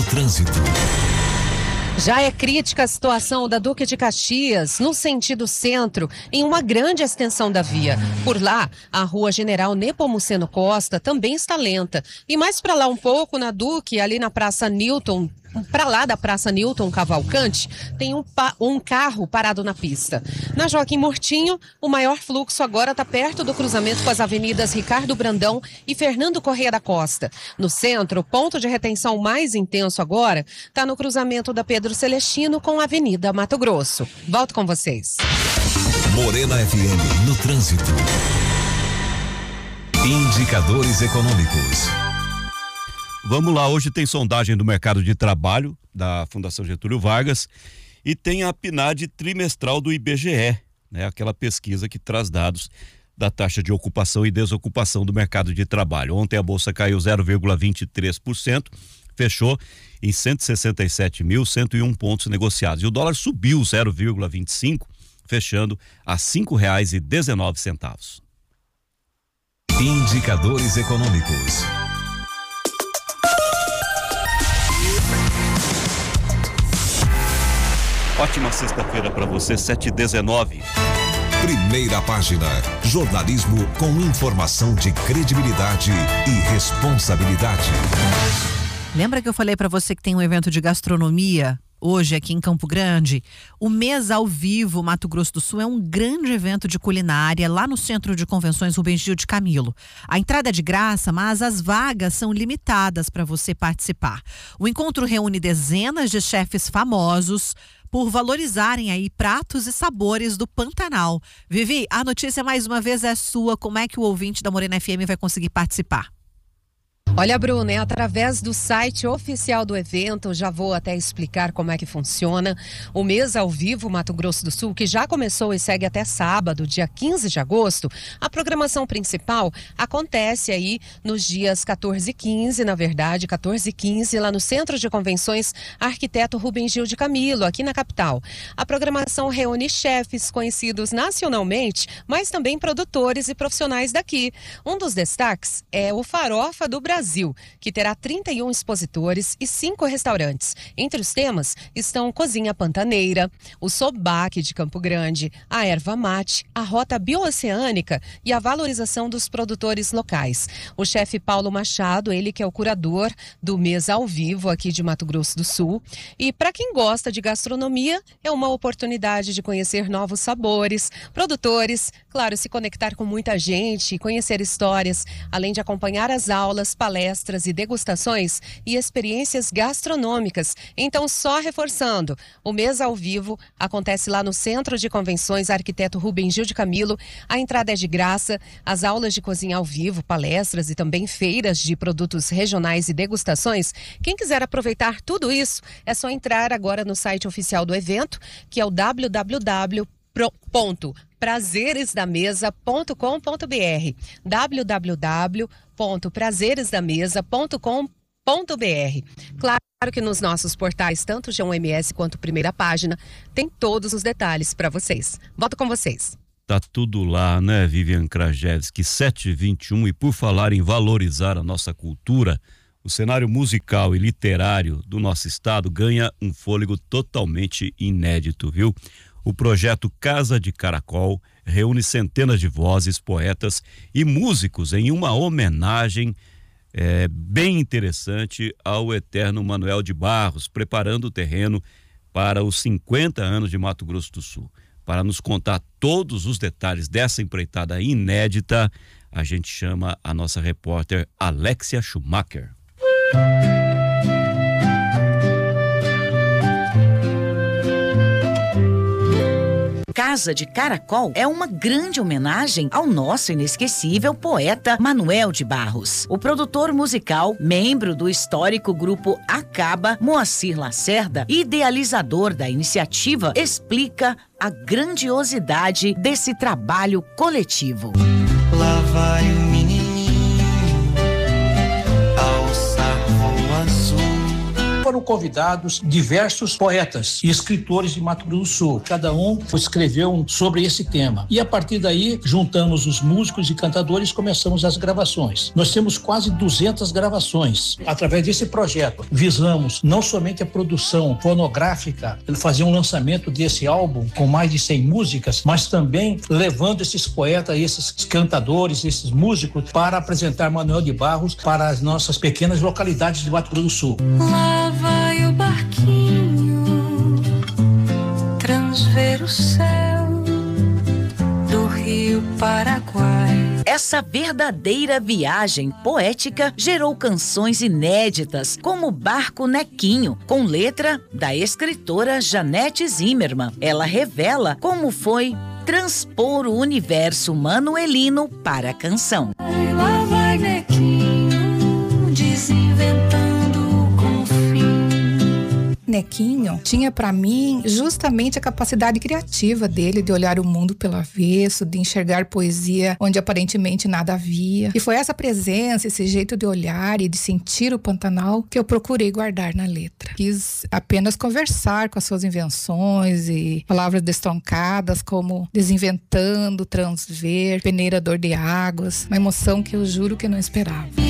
trânsito. Já é crítica a situação da Duque de Caxias, no sentido centro, em uma grande extensão da via. Por lá, a rua General Nepomuceno Costa também está lenta. E mais para lá um pouco, na Duque, ali na Praça Newton, para lá da Praça Newton Cavalcante, tem um carro parado na pista. Na Joaquim Murtinho, o maior fluxo agora está perto do cruzamento com as avenidas Ricardo Brandão e Fernando Correia da Costa. No centro, o ponto de retenção mais intenso agora está no cruzamento da Pedro Celestino com a Avenida Mato Grosso. Volto com vocês. Morena FM no trânsito. Indicadores econômicos. Vamos lá, hoje tem sondagem do mercado de trabalho da Fundação Getúlio Vargas e tem a PNAD trimestral do IBGE, né? Aquela pesquisa que traz dados da taxa de ocupação e desocupação do mercado de trabalho. Ontem a bolsa caiu 0,23%, fechou em 167.101 pontos negociados. E o dólar subiu 0,25%, fechando a R$ 5,19. Indicadores econômicos. Ótima sexta-feira para você, 7h19. Primeira página. Jornalismo com informação de credibilidade e responsabilidade. Lembra que eu falei para você que tem um evento de gastronomia hoje aqui em Campo Grande? O Mês ao Vivo Mato Grosso do Sul é um grande evento de culinária lá no Centro de Convenções Rubens Gil de Camilo. A entrada é de graça, mas as vagas são limitadas para você participar. O encontro reúne dezenas de chefes famosos por valorizarem aí pratos e sabores do Pantanal. Vivi, a notícia mais uma vez é sua. Como é que o ouvinte da Morena FM vai conseguir participar? Olha, Bruna, é através do site oficial do evento, já vou até explicar como é que funciona. O Mês ao Vivo Mato Grosso do Sul, que já começou e segue até sábado, dia 15 de agosto, a programação principal acontece aí nos dias 14 e 15, na verdade, 14 e 15, lá no Centro de Convenções Arquiteto Rubens Gil de Camilo, aqui na capital. A programação reúne chefes conhecidos nacionalmente, mas também produtores e profissionais daqui. Um dos destaques é o Farofa do Brasil, que terá 31 expositores e 5 restaurantes. Entre os temas estão cozinha pantaneira, o sobaque de Campo Grande, a erva mate, a rota bioceânica e a valorização dos produtores locais. O chefe Paulo Machado, ele que é o curador do Mês ao Vivo aqui de Mato Grosso do Sul. E para quem gosta de gastronomia, é uma oportunidade de conhecer novos sabores, produtores, claro, se conectar com muita gente e conhecer histórias, além de acompanhar as aulas, palestras e degustações e experiências gastronômicas. Então, só reforçando, o Mês ao Vivo acontece lá no Centro de Convenções Arquiteto Rubens Gil de Camilo. A entrada é de graça, as aulas de cozinha ao vivo, palestras e também feiras de produtos regionais e degustações. Quem quiser aproveitar tudo isso, é só entrar agora no site oficial do evento, que é o www.prazeresdamesa.com.br www.prazeresdamesa.com.br. Claro que nos nossos portais, tanto G1MS quanto Primeira Página, tem todos os detalhes para vocês. Volto com vocês. Tá tudo lá, né, Vivian Krajewski, 7h21. E por falar em valorizar a nossa cultura, o cenário musical e literário do nosso estado ganha um fôlego totalmente inédito, viu? O projeto Casa de Caracol reúne centenas de vozes, poetas e músicos em uma homenagem bem interessante ao eterno Manuel de Barros, preparando o terreno para os 50 anos de Mato Grosso do Sul. Para nos contar todos os detalhes dessa empreitada inédita, a gente chama a nossa repórter Alexia Schumacher. Casa de Caracol é uma grande homenagem ao nosso inesquecível poeta Manuel de Barros. O produtor musical, membro do histórico grupo Acaba, Moacir Lacerda, idealizador da iniciativa, explica a grandiosidade desse trabalho coletivo. Lá vai o menininho ao saco azul. foram convidados diversos poetas e escritores de Mato Grosso do Sul. Cada um escreveu sobre esse tema. E a partir daí, juntamos os músicos e cantadores e começamos as gravações. Nós temos quase 200 gravações. Através desse projeto, visamos não somente a produção fonográfica, fazer um lançamento desse álbum com mais de 100 músicas, mas também levando esses poetas, esses cantadores, esses músicos para apresentar Manoel de Barros para as nossas pequenas localidades de Mato Grosso do Sul. Lá vai o barquinho transver o céu do Rio Paraguai. Essa verdadeira viagem poética gerou canções inéditas, como Barco Nequinho, com letra da escritora Janete Zimmermann. Ela revela como foi transpor o universo manuelino para a canção. Lá vai Nequinho desinventando o confim. Nequinho tinha para mim justamente a capacidade criativa dele de olhar o mundo pelo avesso, de enxergar poesia onde aparentemente nada havia. E foi essa presença, esse jeito de olhar e de sentir o Pantanal que eu procurei guardar na letra. Quis apenas conversar com as suas invenções e palavras destroncadas como desinventando, transver, peneirador de águas, uma emoção que eu juro que eu não esperava.